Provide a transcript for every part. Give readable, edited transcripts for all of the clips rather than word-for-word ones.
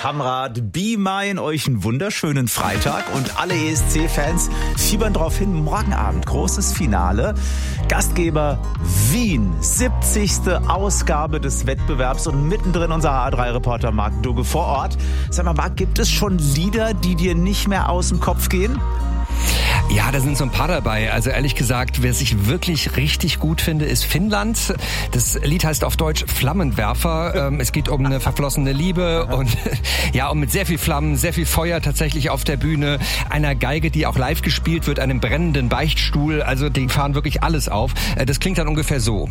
Kamrat Be Mine, euch einen wunderschönen Freitag und alle ESC-Fans fiebern drauf hin, morgen Abend großes Finale. Gastgeber Wien, 70. Ausgabe des Wettbewerbs und mittendrin unser HR3-Reporter Marc Dugge vor Ort. Sag mal, Marc, gibt es schon Lieder, die dir nicht mehr aus dem Kopf gehen? Ja, da sind so ein paar dabei. Also ehrlich gesagt, wer ich wirklich richtig gut finde, ist Finnland. Das Lied heißt auf Deutsch Flammenwerfer. Es geht um eine verflossene Liebe und ja, um mit sehr viel Flammen, sehr viel Feuer tatsächlich auf der Bühne, einer Geige, die auch live gespielt wird, einem brennenden Beichtstuhl. Also die fahren wirklich alles auf. Das klingt dann ungefähr so.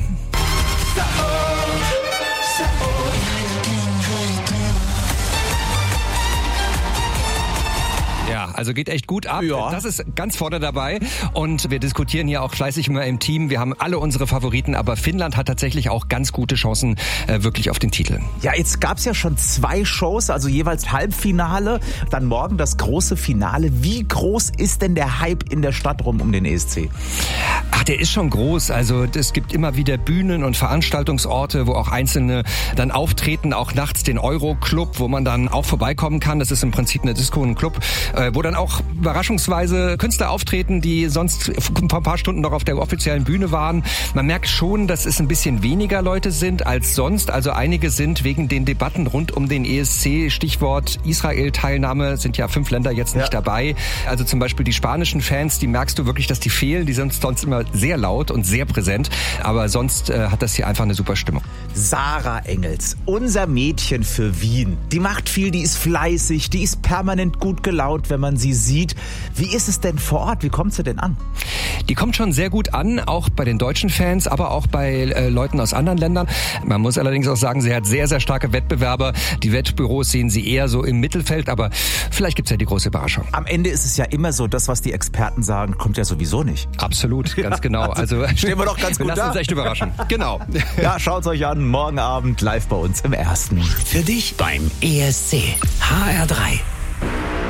Ja, also geht echt gut ab. Ja. Das ist ganz vorne dabei und wir diskutieren hier auch fleißig immer im Team. Wir haben alle unsere Favoriten, aber Finnland hat tatsächlich auch ganz gute Chancen wirklich auf den Titel. Ja, jetzt gab's ja schon 2 Shows, also jeweils Halbfinale, dann morgen das große Finale. Wie groß ist denn der Hype in der Stadt rum um den ESC? Ach, der ist schon groß. Also es gibt immer wieder Bühnen und Veranstaltungsorte, wo auch Einzelne dann auftreten, auch nachts den Euro-Club, wo man dann auch vorbeikommen kann. Das ist im Prinzip eine Disco, ein Club, wo dann auch überraschungsweise Künstler auftreten, die sonst vor ein paar Stunden noch auf der offiziellen Bühne waren. Man merkt schon, dass es ein bisschen weniger Leute sind als sonst. Also einige sind wegen den Debatten rund um den ESC, Stichwort Israel-Teilnahme, sind ja 5 Länder jetzt nicht dabei. Also zum Beispiel die spanischen Fans, die merkst du wirklich, dass die fehlen. Die sind sonst immer sehr laut und sehr präsent. Aber sonst hat das hier einfach eine super Stimmung. Sarah Engels, unser Mädchen für Wien. Die macht viel, die ist fleißig, die ist permanent gut gelaunt, wenn man sie sieht. Wie ist es denn vor Ort? Wie kommt sie denn an? Die kommt schon sehr gut an, auch bei den deutschen Fans, aber auch bei Leuten aus anderen Ländern. Man muss allerdings auch sagen, sie hat sehr, sehr starke Wettbewerber. Die Wettbüros sehen sie eher so im Mittelfeld, aber vielleicht gibt's ja die große Überraschung. Am Ende ist es ja immer so, das, was die Experten sagen, kommt ja sowieso nicht. Absolut, ganz genau. Also stehen wir doch ganz gut da. Lass uns echt überraschen. Genau. Ja, schaut's euch an, morgen Abend live bei uns im Ersten. Für dich beim ESC HR3.